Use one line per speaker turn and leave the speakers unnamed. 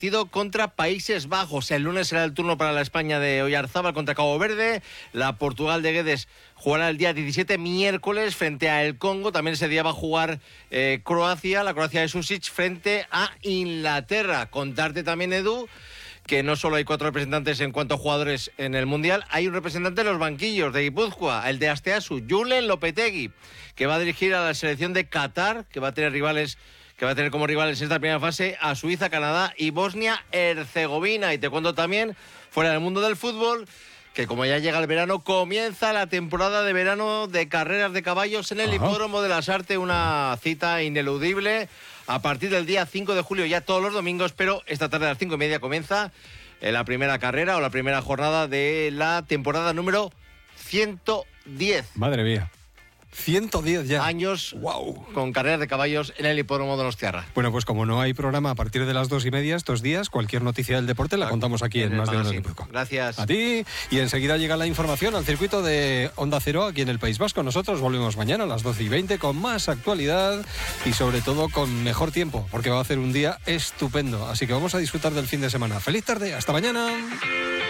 partido contra Países Bajos. El lunes será el turno para la España de Oyarzábal contra Cabo Verde. La Portugal de Guedes jugará el día 17, miércoles, frente a el Congo. También ese día va a jugar Croacia, la Croacia de Sušić, frente a Inglaterra. Contarte también, Edu, que no solo hay 4 representantes en cuanto a jugadores en el Mundial, hay un representante en los banquillos de Guipúzcoa, el de Asteasu, Julen Lopetegui, que va a dirigir a la selección de Qatar, que va a tener como rivales en esta primera fase a Suiza, Canadá y Bosnia-Herzegovina. Y te cuento también, fuera del mundo del fútbol, que como ya llega el verano, comienza la temporada de verano de carreras de caballos en el Hipódromo de las Artes, una cita ineludible a partir del día 5 de julio, ya todos los domingos, pero esta tarde a las 5:30 comienza la primera carrera o la primera jornada de la temporada número 110.
Madre mía. 110 ya.
Años
wow.
Con carreras de caballos en el Hipódromo Donostiarra.
Bueno, pues como no hay programa a partir de las 2:30 estos días, cualquier noticia del deporte la contamos aquí en Más de Uno Guipúzcoa.
Gracias.
A ti. Y enseguida llega la información al circuito de Onda Cero aquí en el País Vasco. Nosotros volvemos mañana a las 12:20 con más actualidad y sobre todo con mejor tiempo, porque va a hacer un día estupendo. Así que vamos a disfrutar del fin de semana. ¡Feliz tarde! ¡Hasta mañana!